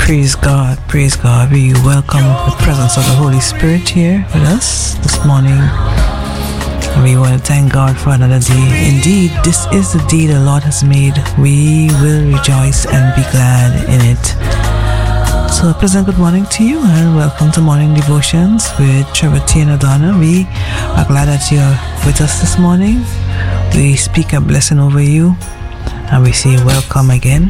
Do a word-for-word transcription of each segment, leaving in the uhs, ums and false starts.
Praise God, praise God. We welcome the presence of the Holy Spirit here with us this morning. And we want to thank God for another day. Indeed, this is the day the Lord has made. We will rejoice and be glad in it. So a pleasant good morning to you and welcome to Morning Devotions with Trevor T and Adonna. We are glad that you're with us this morning. We speak a blessing over you and we say welcome again.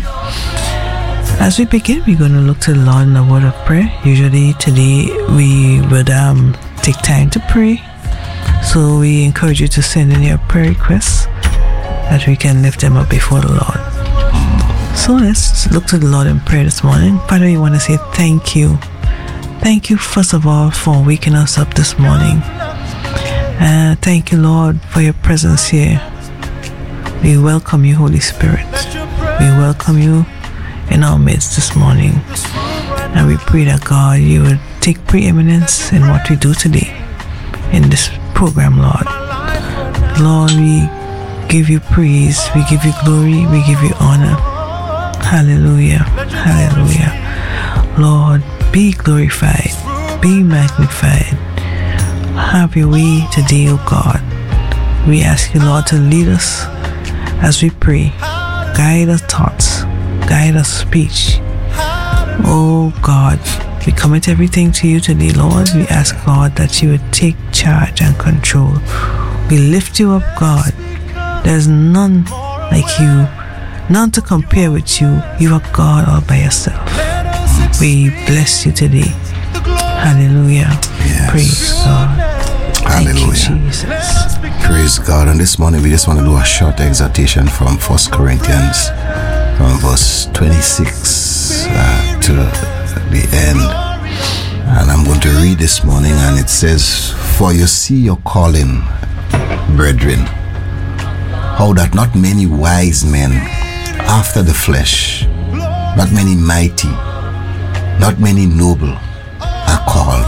As we begin, we're going to look to the Lord in a word of prayer. Usually today we would um, take time to pray. So we encourage you to send in your prayer requests that we can lift them up before the Lord. So let's look to the Lord in prayer this morning. Father, we want to say thank you. Thank you, first of all, for waking us up this morning. And uh, thank you, Lord, for your presence here. We welcome you, Holy Spirit. We welcome you in our midst this morning, and we pray that God, you would take preeminence in what we do today in this program, Lord. Lord, we give you praise, we give you glory, we give you honor. Hallelujah, hallelujah. Lord, be glorified, be magnified. Have your way today, O God. We ask you, Lord, to lead us as we pray. Guide our thoughts, guide our speech. Oh God, we commit everything to you today, Lord. We ask God that you would take charge and control. We lift you up, God. There's none like you, none to compare with you. You are God all by yourself. We bless you today. Hallelujah. Yes. Praise God. Hallelujah. Thank you, Jesus. Praise God. And this morning we just want to do a short exhortation from First Corinthians, from verse twenty-six uh, to the end. And I'm going to read this morning, and it says, "For you see your calling, brethren, how that not many wise men after the flesh, not many mighty, not many noble are called."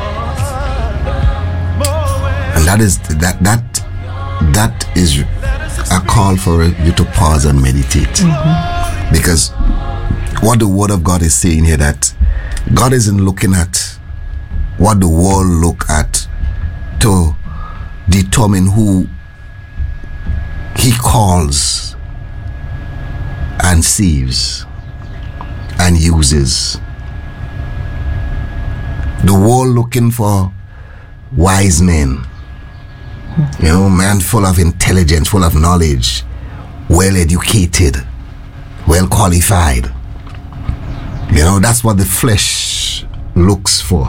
And that is that that that is a call for you to pause and meditate. Mm-hmm. Because what the Word of God is saying here, that God isn't looking at what the world look at to determine who He calls and saves and uses. The world looking for wise men, you know, man full of intelligence, full of knowledge, well educated, well qualified. You know, that's what the flesh looks for.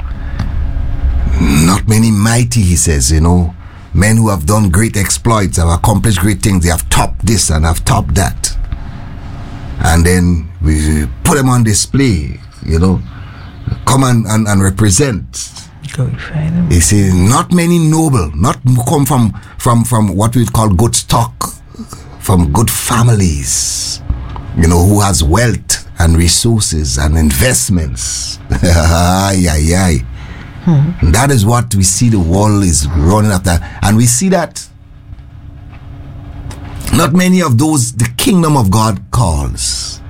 Not many mighty, he says, you know, men who have done great exploits, have accomplished great things, they have topped this and have topped that. And then we put them on display, you know, come and, and, and represent. He says, not many noble, not come from, from, from what we call good stock, from good families, you know, who has wealth and resources and investments. Ay, ay, ay. Hmm. That is what we see the world is running after. And we see that not many of those the kingdom of God calls.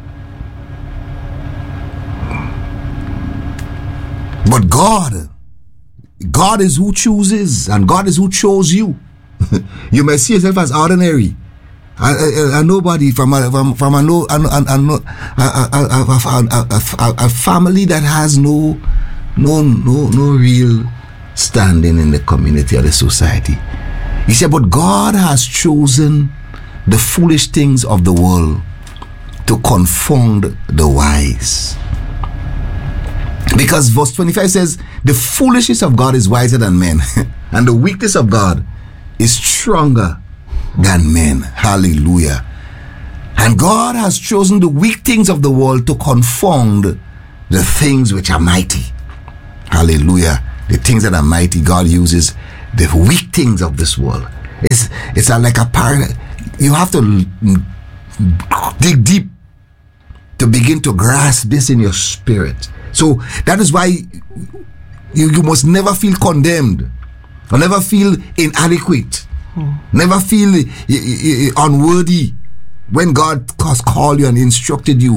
But God, God is who chooses, and God is who chose you. You may see yourself as ordinary, a, a, a nobody from a, from, from a, no, a, a, a, a, a family that has no, no, no, no real standing in the community or the society. He said, but God has chosen the foolish things of the world to confound the wise. Because verse twenty-five says, the foolishness of God is wiser than men, and the weakness of God is stronger than men. Hallelujah. And God has chosen the weak things of the world to confound the things which are mighty. Hallelujah. The things that are mighty, God uses the weak things of this world. It's, it's like a paradox. You have to dig deep to begin to grasp this in your spirit. So that is why you, you must never feel condemned, or never feel inadequate, hmm. never feel uh, uh, unworthy when God has called you and instructed you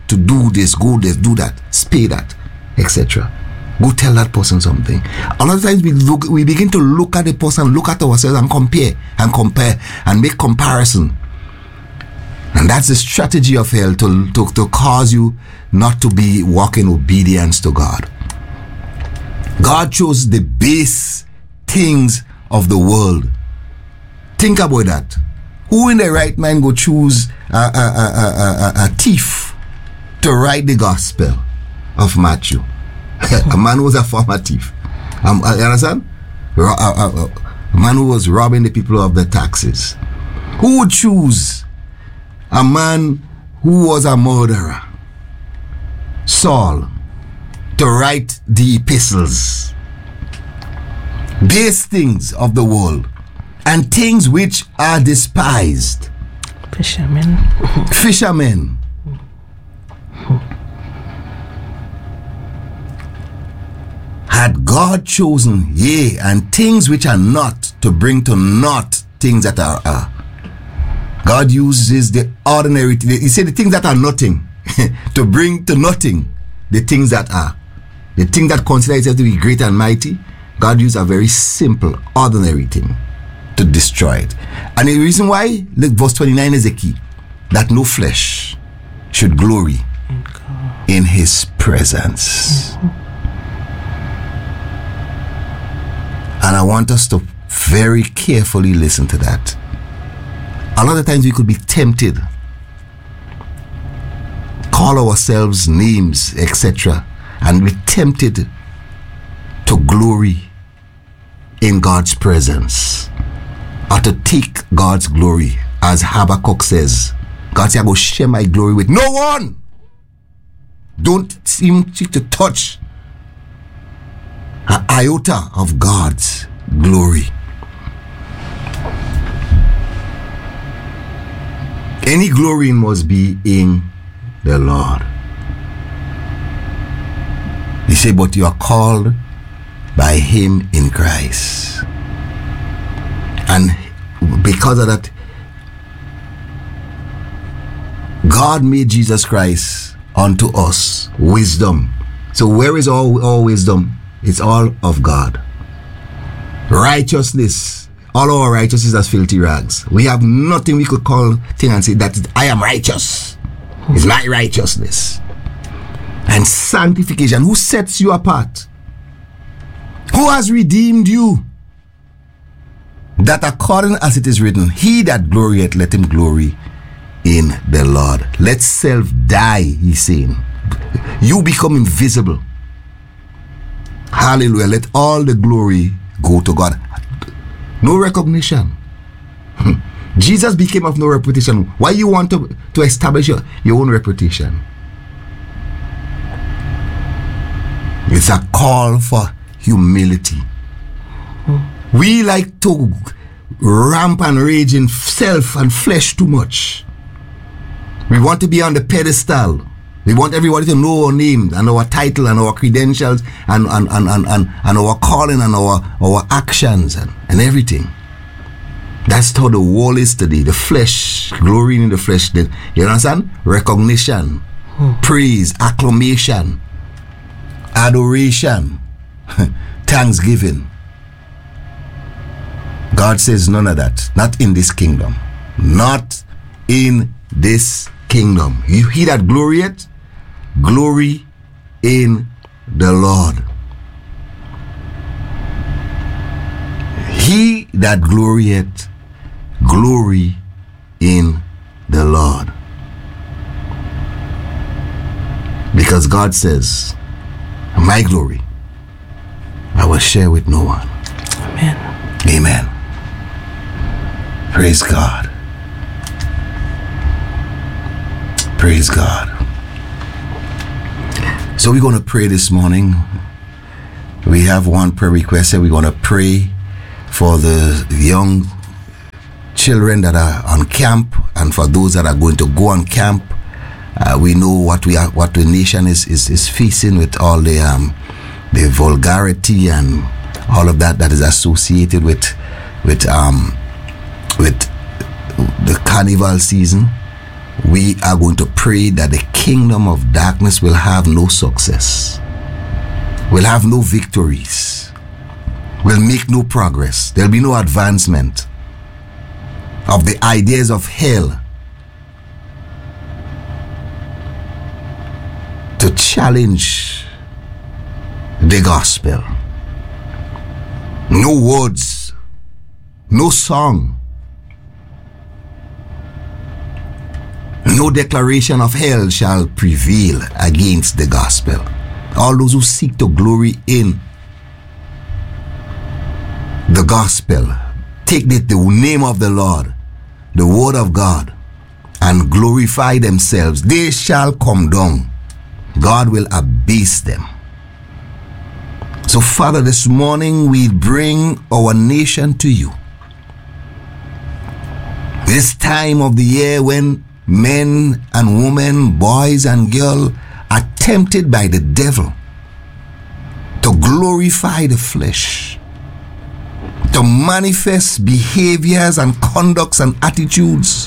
to do this, go this, do that, pay that, et cetera. Go tell that person something. A lot of times we look, we begin to look at the person, look at ourselves and compare and compare and make comparison. And that's the strategy of hell, to, to, to cause you not to be walking obedience to God. God chose the base things of the world. Think about that. Who in their right mind go choose a, a, a, a, a, a thief to write the gospel of Matthew? A man who was a former thief. Um, you understand? A, a, a, a man who was robbing the people of the taxes. Who would choose a man who was a murderer, Saul, to write the epistles? Base things of the world and things which are despised. Fishermen. Fishermen. Had God chosen, yea, and things which are not, to bring to naught things that are, are. God uses the ordinary, he said the things that are nothing, to bring to nothing the things that are. The thing that consider itself to be great and mighty, God used a very simple, ordinary thing to destroy it. And the reason why, look, verse twenty-nine is the key, that no flesh should glory in his presence. Mm-hmm. And I want us to very carefully listen to that. A lot of times we could be tempted, call ourselves names, et cetera, and be tempted to glory in God's presence, or to take God's glory, as Habakkuk says. God said, I go share my glory with no one. Don't seem to touch an iota of God's glory. Any glory must be in the Lord. He said, but you are called by him in Christ. And because of that, God made Jesus Christ unto us wisdom. So where is all, all wisdom? It's all of God. Righteousness, all our righteousness as filthy rags. We have nothing we could call thing and say that I am righteous. It's my righteousness. And sanctification. Who sets you apart? Who has redeemed you? That according as it is written, he that glorieth, let him glory in the Lord. Let self die, he's saying. You become invisible. Hallelujah. Let all the glory go to God. No recognition. Jesus became of no reputation. Why you want to, to establish your, your own reputation? It's a call for humility. We like to ramp and rage in self and flesh too much. We want to be on the pedestal. We want everybody to know our name and our title and our credentials and, and, and, and, and, and our calling and our, our actions and, and everything. That's how the world is today. The flesh, glorying in the flesh. The, you understand? Recognition, hmm. praise, acclamation, adoration, thanksgiving. God says none of that. Not in this kingdom. Not in this kingdom. You, he that glorieth, glory in the Lord. He that glorieth, glory in the Lord. Because God says, my glory I will share with no one. Amen. Amen. Praise God. Praise God. So we're going to pray this morning. We have one prayer request that we're going to pray for the young children that are on camp and for those that are going to go on camp. Uh, we know what we are, what the nation is, is, is facing with all the um, the vulgarity and all of that that is associated with with um with the carnival season. We are going to pray that the kingdom of darkness will have no success, will have no victories, will make no progress. There'll be no advancement of the ideas of hell to challenge the gospel. No words, no song, no declaration of hell shall prevail against the gospel. All those who seek to glory in the gospel, take the, the name of the Lord, the word of God, and glorify themselves, they shall come down. God will abase them. So, Father, this morning we bring our nation to you. This time of the year when men and women, boys and girls are tempted by the devil to glorify the flesh, to manifest behaviors and conducts and attitudes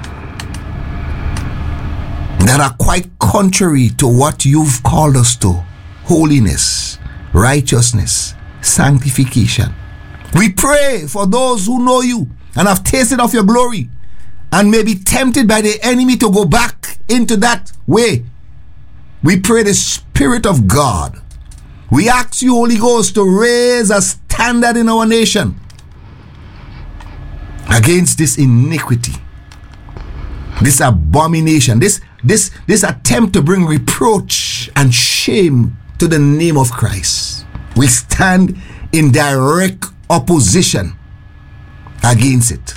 that are quite contrary to what you've called us to: holiness, righteousness, sanctification. We pray for those who know you and have tasted of your glory and may be tempted by the enemy to go back into that way. We pray the Spirit of God. We ask you, Holy Ghost, to raise a standard in our nation against this iniquity, this abomination, this this this attempt to bring reproach and shame to the name of Christ. We stand in direct opposition against it.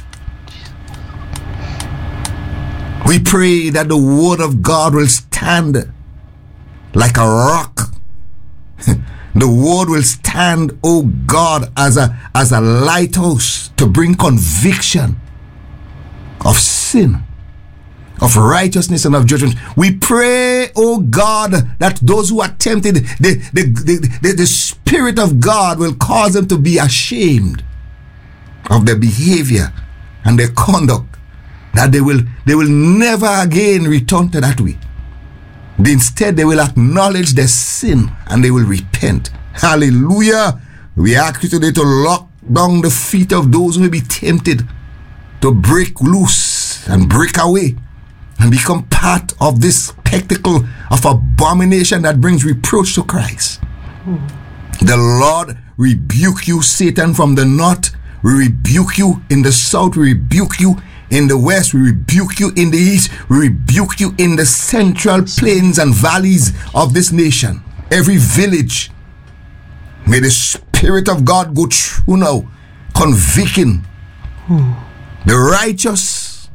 We pray that the word of God will stand like a rock. The word will stand, oh God, as a as a lighthouse to bring conviction of sin, of righteousness, and of judgment. We pray, oh God, that those who are tempted, the, the, the, the, the Spirit of God will cause them to be ashamed of their behavior and their conduct, that they will they will never again return to that way. Instead, they will acknowledge their sin and they will repent. Hallelujah. We ask you today to lock down the feet of those who may be tempted to break loose and break away and become part of this spectacle of abomination that brings reproach to Christ. The Lord rebuke you, Satan, from the north. We rebuke you in the south. We rebuke you in the west. We rebuke you in the east. We rebuke you in the central plains and valleys of this nation. Every village. May the Spirit of God go through now, convicting hmm. the righteous,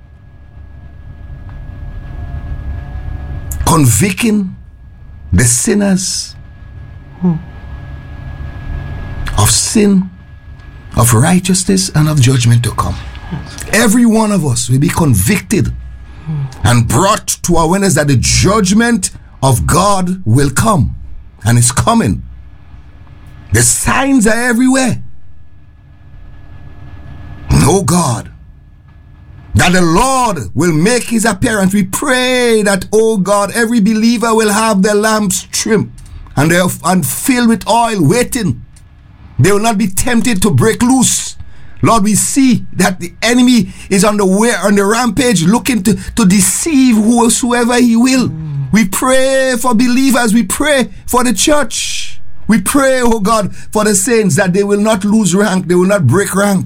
convicting the sinners hmm. of sin, of righteousness, and of judgment to come. Every one of us will be convicted hmm. and brought to awareness that the judgment of God will come, and it's coming. The signs are everywhere. Oh God, that the Lord will make his appearance. We pray that, oh God, every believer will have their lamps trimmed and they are and filled with oil, waiting. They will not be tempted to break loose. Lord, we see that the enemy is on the way, on the rampage, looking to, to deceive whosoever he will. Mm. We pray for believers. We pray for the church. We pray, oh God, for the saints, that they will not lose rank, they will not break rank.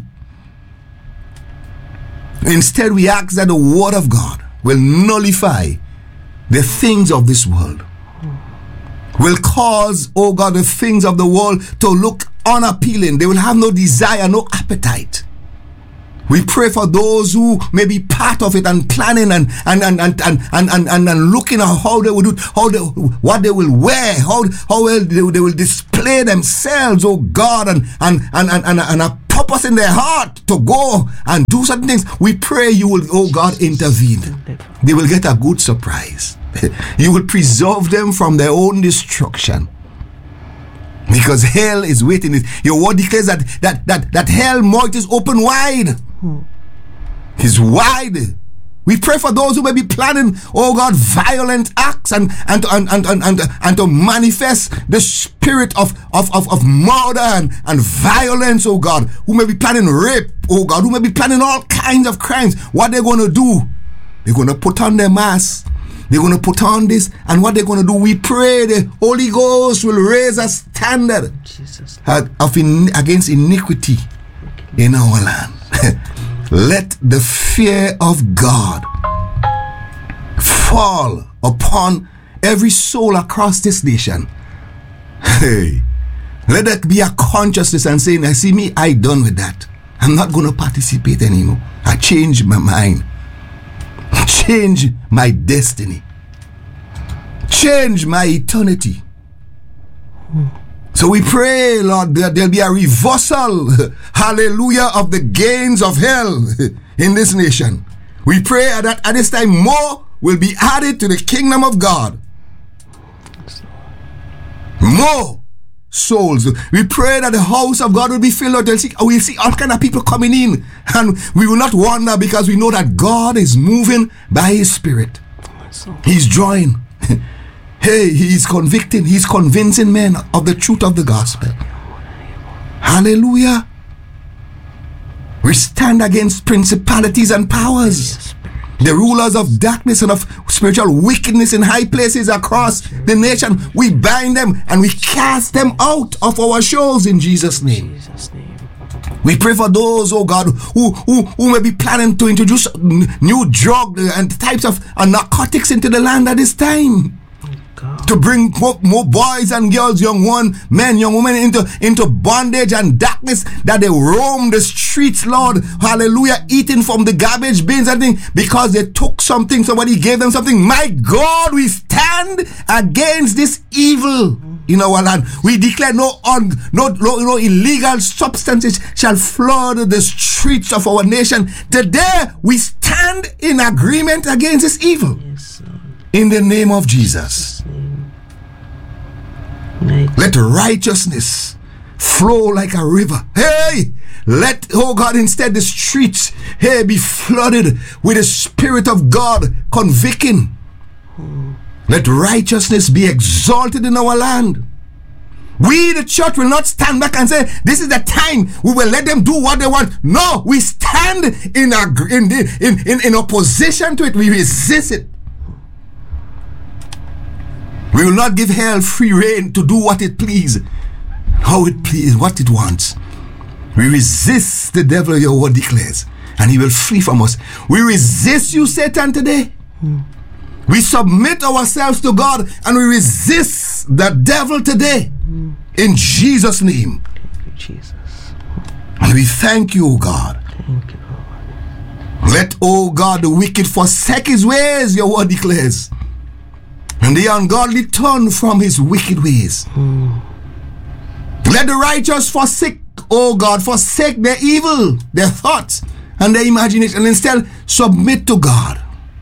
Instead, we ask that the word of God will nullify the things of this world, will cause, oh God, the things of the world to look unappealing. They will have no desire, no appetite. We pray for those who may be part of it and planning and and and and and and, and, and, and looking at how they will do, how they, what they will wear, how how well they, they will display themselves, oh God, and and and and, and, and a purpose in their heart to go and do certain things. We pray you will, oh God, intervene. They will get a good surprise. You will preserve them from their own destruction. Because hell is waiting. Your word declares that that that, that hell mouth is open wide. Hmm. It's wide We pray for those who may be planning, oh God, violent acts and and and and, and, and, and to manifest the spirit of, of, of, of murder and, and violence, oh God, who may be planning rape, oh God, who may be planning all kinds of crimes. What they're going to do? They're going to put on their mask. They're going to put on this, and what they're going to do, we pray the Holy Ghost will raise a standard Jesus. of in, against iniquity in our land. Let the fear of God fall upon every soul across this nation. Hey, let that be a consciousness and saying, I see me, I done with that. I'm not going to participate anymore. I changed my mind. Change my destiny. Change my eternity. So we pray, Lord, that there'll be a reversal, hallelujah, of the gains of hell in this nation. We pray that at this time more will be added to the kingdom of God. More souls. We pray that the house of God will be filled. We'll see, we'll see all kind of people coming in, and we will not wonder because we know that God is moving by His Spirit. He's drawing. Hey, He's convicting, He's convincing men of the truth of the gospel. Hallelujah. We stand against principalities and powers, the rulers of darkness and of spiritual wickedness in high places across the nation. We bind them and we cast them out of our shores in Jesus' name. We pray for those, oh God, who, who, who may be planning to introduce new drugs and types of uh, narcotics into the land at this time. God. To bring more, more boys and girls, young one, men, young women into, into bondage and darkness, that they roam the streets, Lord, hallelujah, eating from the garbage bins and things because they took something, somebody gave them something. My God, we stand against this evil in our land. We declare no, un, no, no, no illegal substances shall flood the streets of our nation. Today, we stand in agreement against this evil. Yes, in the name of Jesus. Let righteousness flow like a river. Hey, let, oh God, instead the streets, hey, be flooded with the Spirit of God convicting. Let righteousness be exalted in our land. We, the church, will not stand back and say, this is the time we will let them do what they want. No, we stand in, a, in, in, in, in opposition to it. We resist it. We will not give hell free rein to do what it pleases, how it pleases, what it wants. We resist the devil, your word declares, and he will flee from us. We resist you, Satan, today. Mm. We submit ourselves to God and we resist the devil today. Mm. In Jesus' name. Thank you, Jesus. And we thank you, O God. Thank you, Lord. Let, O God, the wicked forsake his ways, your word declares, and the ungodly turn from his wicked ways. Mm. Let the righteous forsake, oh God, forsake their evil, their thoughts, and their imagination, and instead submit to God.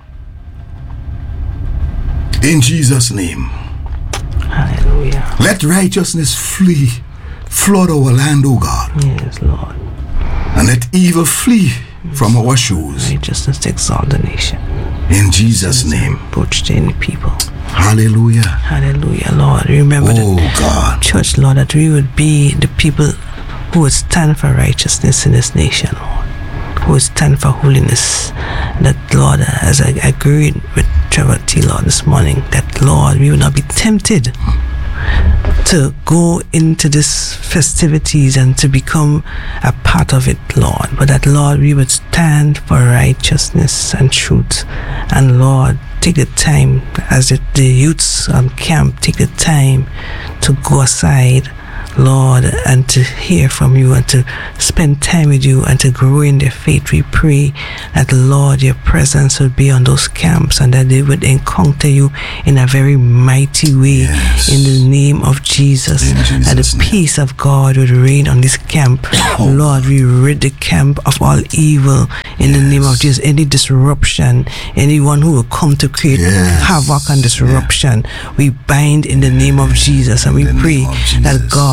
In Jesus' name. Hallelujah. Let righteousness flee, flood our land, oh God. Yes, Lord. And let evil flee yes. from our shores. Righteousness exalt the nation. In Jesus' name. Approach to any people. Hallelujah. Hallelujah, Lord. Remember oh, that, God. Church, Lord, that we would be the people who would stand for righteousness in this nation, Lord. Who would stand for holiness. That, Lord, as I agreed with Trevor T, Lord, this morning, that, Lord, we will not be tempted to go into these festivities and to become a part of it, Lord. But that, Lord, we would stand for righteousness and truth. And, Lord, take the time, as the, the youths on camp, take the time to go aside, Lord, and to hear from you and to spend time with you and to grow in their faith. We pray that, Lord, your presence would be on those camps and that they would encounter you in a very mighty way. Yes. In the name of Jesus. Jesus that the name. Peace of God would reign on this camp. Oh. Lord, we rid the camp of all evil in yes. the name of Jesus. Any disruption, anyone who will come to create yes. havoc and disruption, yeah. we bind in the name of Jesus, and we in pray that God,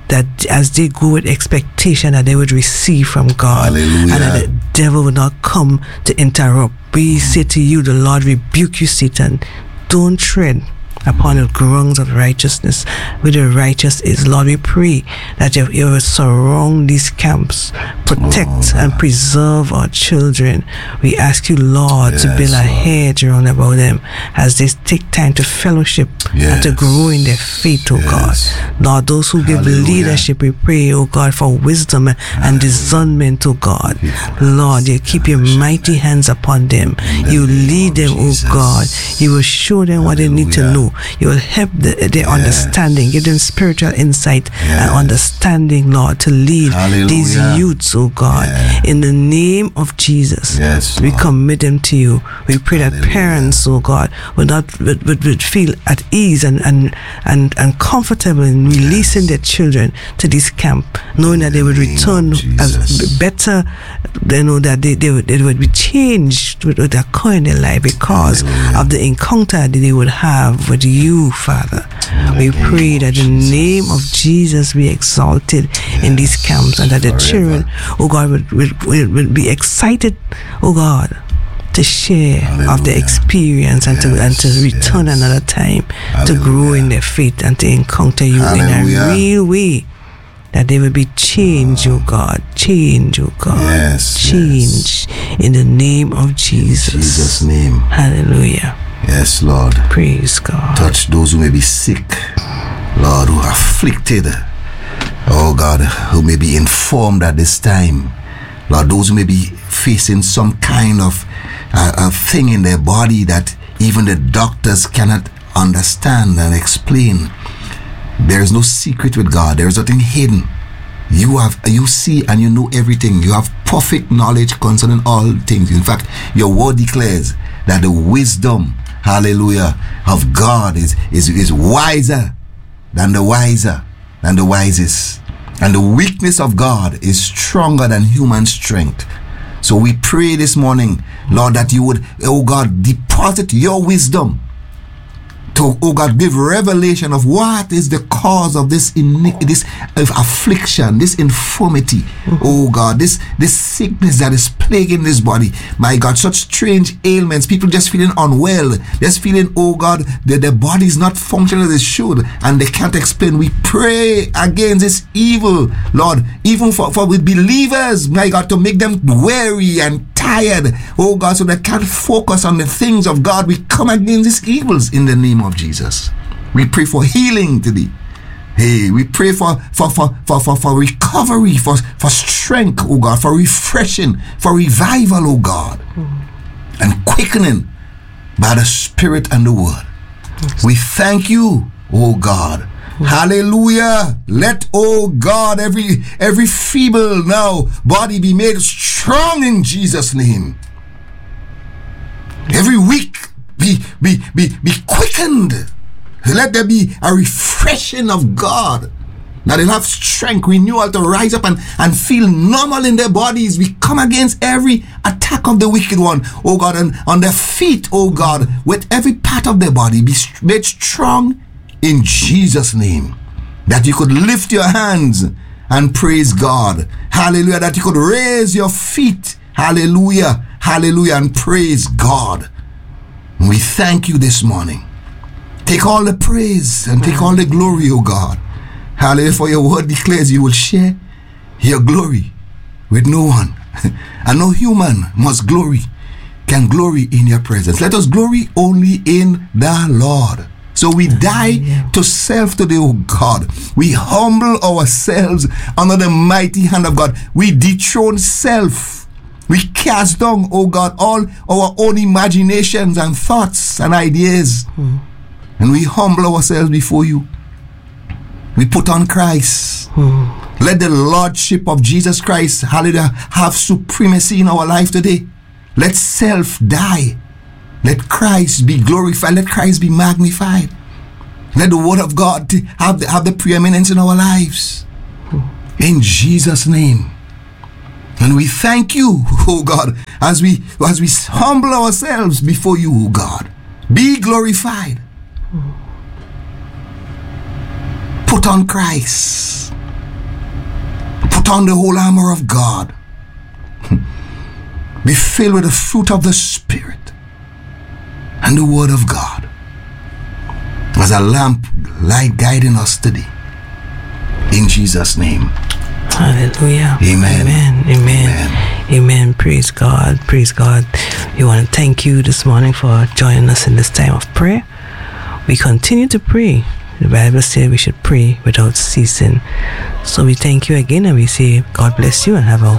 that as they go with expectation that they would receive from God. Hallelujah. And that the devil would not come to interrupt. We say to you, the Lord rebuke you, Satan. Don't tread upon the grounds of righteousness where the righteous is. Lord, we pray that you, you will surround these camps, protect oh, and preserve our children. We ask you, Lord, yes, to build a hedge around about them as they take time to fellowship yes. and to grow in their faith, oh yes. God. Lord, those who give Hallelujah. Leadership, we pray, oh God, for wisdom and Hallelujah. Discernment, oh God. Yes. Lord, you keep your mighty hands upon them. You lead them, Jesus. Oh God. You will show them Hallelujah. What they need to know. You will help the, their yes. understanding, give them spiritual insight yes. and understanding, Lord, to lead Hallelujah. These youths, oh God. Yes. In the name of Jesus, yes, we commit them to you. We pray Hallelujah. That parents, oh God, would not would, would, would feel at ease and, and, and, and comfortable in releasing yes. their children to this camp, knowing that they would return as better, they know that they, they, would, they would be changed with, with occur in their life because Hallelujah. Of the encounter that they would have with you, Father. We pray that the name of Jesus be exalted yes, in these camps and that the forever. Children, oh God, would, would, would, would be excited, oh God, to share Hallelujah. Of the experience and yes, to and to return yes. another time Hallelujah. To grow in their faith and to encounter you Hallelujah. In a real way. That they will be changed, oh God. Change, oh God. Yes, change yes. in the name of Jesus. In Jesus' name. Hallelujah. Yes, Lord. Praise God. Touch those who may be sick, Lord, who are afflicted. Oh God, who may be informed at this time. Lord, those who may be facing some kind of uh, a thing in their body that even the doctors cannot understand and explain. There is no secret with God. There is nothing hidden. You have, you see and you know everything. You have perfect knowledge concerning all things. In fact, your word declares that the wisdom, hallelujah, of God is, is, is wiser than the wiser, than the wisest. And the weakness of God is stronger than human strength. So we pray this morning, Lord, that you would, oh God, deposit your wisdom to, oh God, give revelation of what is the cause of this iniqu- this affliction, this infirmity, mm-hmm. oh God, this this sickness that is plaguing this body. My God, such strange ailments, people just feeling unwell, just feeling, oh God, that their body is not functioning as it should, and they can't explain. We pray against this evil, Lord, even for, for with believers, my God, to make them weary and tired, oh God, so they can't focus on the things of God. We come against these evils in the name of Jesus. We pray for healing today. Hey, we pray for for for for for, for recovery, for, for strength, oh God, for refreshing, for revival, oh God, mm-hmm. and quickening by the Spirit and the Word. Yes. We thank you, oh God. Mm-hmm. Hallelujah. Let, oh God, every every feeble now body be made strong in Jesus' name. Every weak be be be be quickened. Let there be a refreshing of God. That they'll have strength, renewal to rise up and, and feel normal in their bodies. We come against every attack of the wicked one, oh God, and on their feet, oh God, with every part of their body be made strong in Jesus' name. That you could lift your hands and praise God. Hallelujah. That you could raise your feet. Hallelujah. Hallelujah. And praise God. And we thank you this morning. Take all the praise and take all the glory, O God. Hallelujah. For your word declares you will share your glory with no one. And no human must glory, can glory in your presence. Let us glory only in the Lord. So we die to self today, O God. We humble ourselves under the mighty hand of God. We dethrone self. We cast down, O God, all our own imaginations and thoughts and ideas. Mm. And we humble ourselves before you. We put on Christ. Mm. Let the Lordship of Jesus Christ, hallelujah, have supremacy in our life today. Let self die. Let Christ be glorified. Let Christ be magnified. Let the word of God have the, have the preeminence in our lives. Mm. In Jesus' name. And we thank you, oh God, as we as we humble ourselves before you, oh God. Be glorified. Put on Christ. Put on the whole armor of God. Be filled with the fruit of the Spirit and the Word of God as a lamp light guiding us today. In Jesus' name. Hallelujah. Amen. Amen. Amen. Amen. Amen. Praise God. Praise God. We want to thank you this morning for joining us in this time of prayer. We continue to pray. The Bible says we should pray without ceasing. So we thank you again and we say God bless you and have a